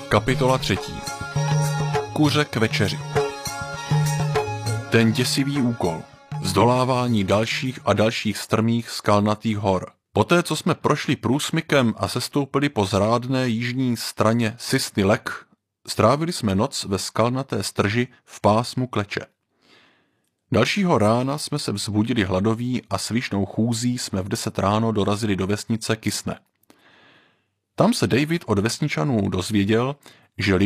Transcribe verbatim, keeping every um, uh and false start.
Kapitola třetí. Kuře k večeři. Ten děsivý úkol. Zdolávání dalších a dalších strmých skalnatých hor. Poté, co jsme prošli průsmykem a sestoupili po zrádné jižní straně Sisny Lek, strávili jsme noc ve skalnaté strži v pásmu Kleče. Dalšího rána jsme se vzbudili hladoví a svišnou chůzí jsme v deset ráno dorazili do vesnice Kisne. Tam se David od vesničanů dozvěděl, že